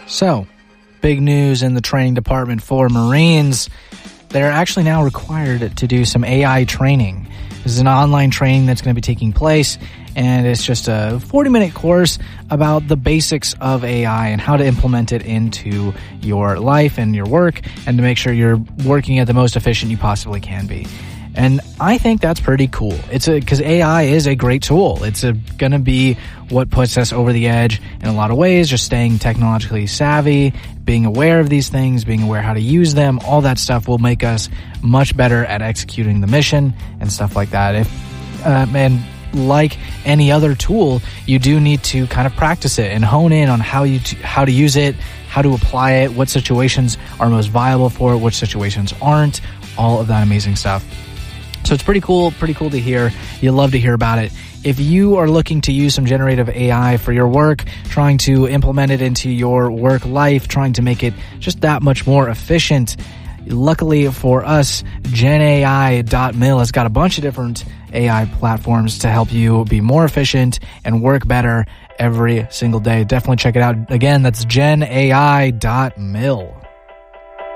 So, big news in the training department for Marines. They're actually now required to do some AI training. This is an online training that's going to be taking place, and it's just a 40-minute course about the basics of AI and how to implement it into your life and your work, and to make sure you're working at the most efficient you possibly can be. And I think that's pretty cool. Because AI is a great tool. It's going to be what puts us over the edge in a lot of ways, just staying technologically savvy, being aware of these things, being aware how to use them. All that stuff will make us much better at executing the mission and stuff like that. And like any other tool, you do need to kind of practice it and hone in on how to use it, how to apply it, what situations are most viable for it, which situations aren't, all of that amazing stuff. So it's pretty cool to hear. You'll love to hear about it. If you are looking to use some generative AI for your work, trying to implement it into your work life, trying to make it just that much more efficient, luckily for us, GenAI.mil has got a bunch of different AI platforms to help you be more efficient and work better every single day. Definitely check it out. Again, that's GenAI.mil.